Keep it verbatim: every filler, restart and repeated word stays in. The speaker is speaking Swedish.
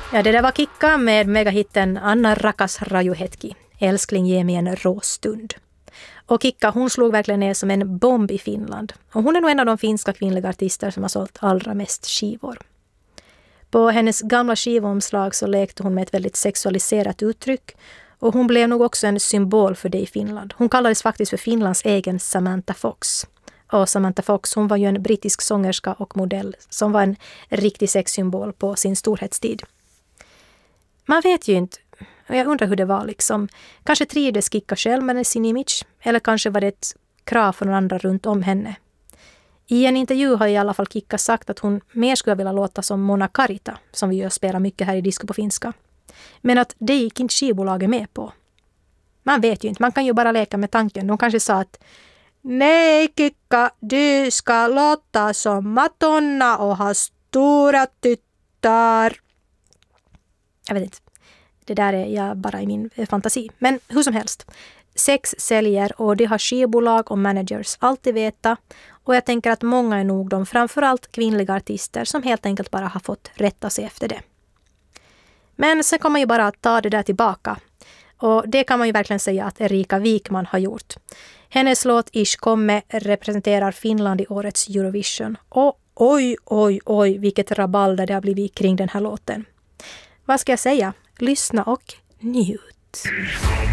Ja, det där var Kikka med megahitten Anna Rakas Rajuhetki. Älskling, ge mig en råstund. Och Kikka, hon slog verkligen ner som en bomb i Finland. Och hon är nog en av de finska kvinnliga artister som har sålt allra mest skivor. På hennes gamla skivomslag så lekte hon med ett väldigt sexualiserat uttryck. Och hon blev nog också en symbol för det i Finland. Hon kallades faktiskt för Finlands egen Samantha Fox. Och Samantha Fox, hon var ju en brittisk sångerska och modell som var en riktig sexsymbol på sin storhetstid. Man vet ju inte, och jag undrar hur det var liksom. Kanske trivdes Kikka själv med sin image, eller kanske var det ett krav från andra runt om henne. I en intervju har i alla fall Kikka sagt att hon mer skulle vilja låta som Mona Karita, som vi ju spelar mycket här i Disco på finska. Men att det gick inte skivbolaget med på. Man vet ju inte, man kan ju bara leka med tanken. De kanske sa att nej Kikka, du ska låta som Madonna och ha stora tuttar. Jag vet inte. Det där är jag bara i min fantasi. Men hur som helst. Sex säljer och det har skivbolag och managers alltid veta. Och jag tänker att många är nog de framförallt kvinnliga artister som helt enkelt bara har fått rätta sig efter det. Men sen kan man ju bara ta det där tillbaka. Och det kan man ju verkligen säga att Erika Wikman har gjort. Hennes låt Ish komme representerar Finland i årets Eurovision. Och oj, oj, oj, vilket rabalder det har blivit kring den här låten. Vad ska jag säga? Lyssna och njut.